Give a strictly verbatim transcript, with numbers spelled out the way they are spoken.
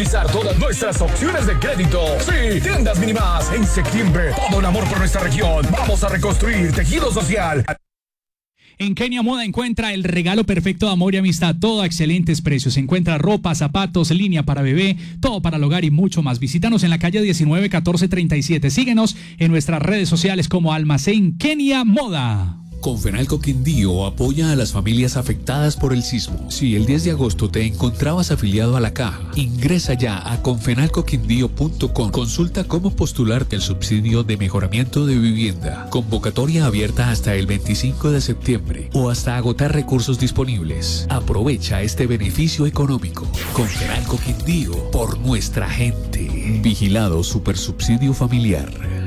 utilizar todas nuestras opciones de crédito. Sí, Tiendas Minimás. En septiembre, todo el amor por nuestra región. Vamos a reconstruir tejido social. En Kenia Moda encuentra el regalo perfecto de amor y amistad, todo a excelentes precios. Encuentra ropa, zapatos, línea para bebé, todo para el hogar y mucho más. Visítanos en la calle diecinueve catorce treinta y siete. Síguenos en nuestras redes sociales como Almacén Kenia Moda. Confenalco Quindío apoya a las familias afectadas por el sismo. Si el diez de agosto te encontrabas afiliado a la caja, ingresa ya a confenalco quindío punto com. Consulta cómo postularte el subsidio de mejoramiento de vivienda. Convocatoria abierta hasta el veinticinco de septiembre o hasta agotar recursos disponibles. Aprovecha este beneficio económico. Confenalco Quindío, por nuestra gente. Vigilado Supersubsidio Familiar.